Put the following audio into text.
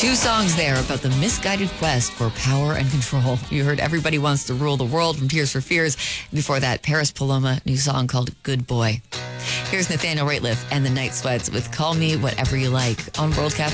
Two songs there about the misguided quest for power and control. You heard Everybody Wants to Rule the World from Tears for Fears. Before that, Paris Paloma, new song called Good Boy. Here's Nathaniel Rateliff and the Night Sweats with Call Me Whatever You Like on World Cafe.